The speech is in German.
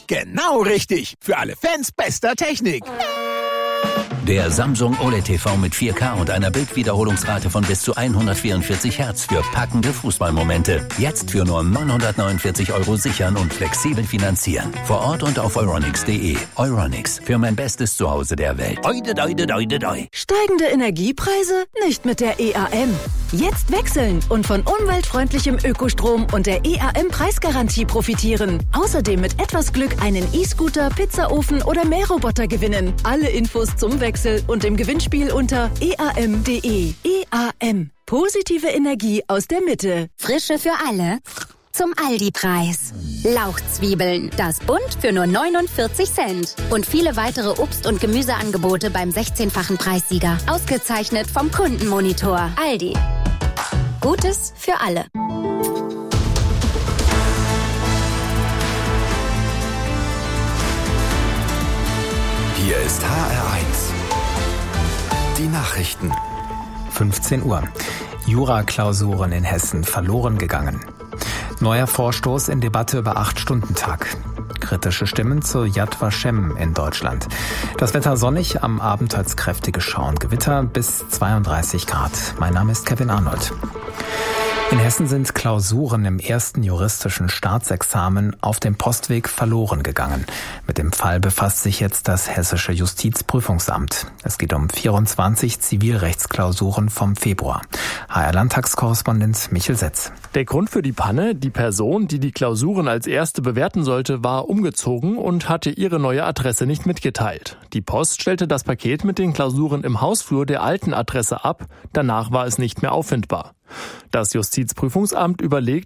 Genau richtig. Für alle Fans bester Technik. Der Samsung OLED TV mit 4K und einer Bildwiederholungsrate von bis zu 144 Hertz für packende Fußballmomente. Jetzt für nur 949 € sichern und flexibel finanzieren. Vor Ort und auf euronics.de. Euronics, für mein bestes Zuhause der Welt. Steigende Energiepreise? Nicht mit der EAM. Jetzt wechseln und von umweltfreundlichem Ökostrom und der EAM-Preisgarantie profitieren. Außerdem mit etwas Glück einen E-Scooter, Pizzaofen oder Mähroboter gewinnen. Alle Infos zum Wechsel und im Gewinnspiel unter eam.de. EAM. Positive Energie aus der Mitte. Frische für alle. Zum Aldi-Preis. Lauchzwiebeln, das Bund für nur 49 Cent. Und viele weitere Obst- und Gemüseangebote beim 16-fachen Preissieger. Ausgezeichnet vom Kundenmonitor. Aldi. Gutes für alle. Hier ist HR1. Die Nachrichten. 15 Uhr. Jura-Klausuren in Hessen verloren gegangen. Neuer Vorstoß in Debatte über 8-Stunden-Tag. Kritische Stimmen zu Yad Vashem in Deutschland. Das Wetter sonnig, am Abend als kräftige Schauer, Gewitter bis 32 Grad. Mein Name ist Kevin Arnold. In Hessen sind Klausuren im ersten juristischen Staatsexamen auf dem Postweg verloren gegangen. Mit dem Fall befasst sich jetzt das Hessische Justizprüfungsamt. Es geht um 24 Zivilrechtsklausuren vom Februar. HR-Landtagskorrespondent Michel Setz. Der Grund für die Panne: die Person, die die Klausuren als erste bewerten sollte, war umgezogen und hatte ihre neue Adresse nicht mitgeteilt. Die Post stellte das Paket mit den Klausuren im Hausflur der alten Adresse ab. Danach war es nicht mehr auffindbar. Das Justizprüfungsamt überlegt,